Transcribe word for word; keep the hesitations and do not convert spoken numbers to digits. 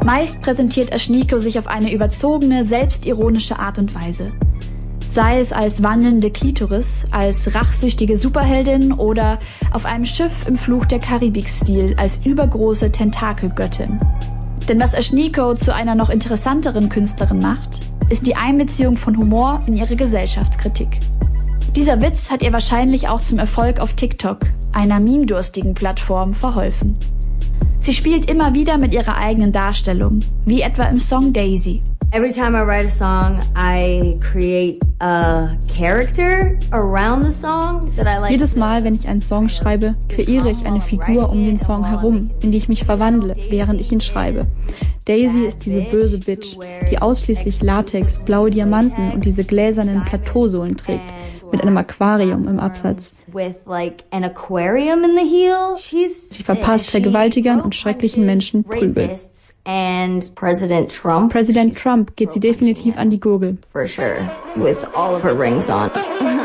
Meist präsentiert Ashnikko sich auf eine überzogene, selbstironische Art und Weise. Sei es als wandelnde Klitoris, als rachsüchtige Superheldin oder auf einem Schiff im Fluch der Karibik-Stil als übergroße Tentakelgöttin. Denn was Ashnikko zu einer noch interessanteren Künstlerin macht, ist die Einbeziehung von Humor in ihre Gesellschaftskritik. Dieser Witz hat ihr wahrscheinlich auch zum Erfolg auf TikTok, einer meme-durstigen Plattform, verholfen. Sie spielt immer wieder mit ihrer eigenen Darstellung, wie etwa im Song Daisy. Every time I write a song, I create a character around the song that I like. Jedes Mal, wenn ich einen Song schreibe, kreiere ich eine Figur um den Song herum, in die ich mich verwandle, während ich ihn schreibe. Daisy ist diese böse Bitch, die ausschließlich Latex, blaue Diamanten und diese gläsernen Plateausohlen trägt, mit einem Aquarium im Absatz. Sie verpasst Vergewaltigern und schrecklichen Menschen Prügel. Präsident Trump geht sie definitiv an die Gurgel. For sure, with all of her rings on.